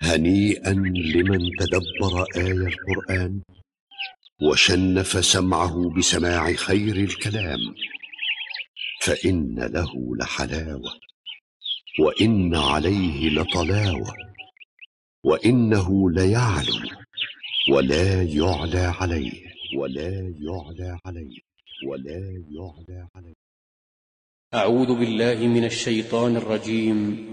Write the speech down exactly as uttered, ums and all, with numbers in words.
هنيئا لمن تدبر آي القرآن وشنف سمعه بسماع خير الكلام، فإن له لحلاوة وإن عليه لطلاوة، وإنه ليعلو ولا يعلى عليه ولا يعلى عليه ولا يعلى عليه. أعوذ بالله من الشيطان الرجيم.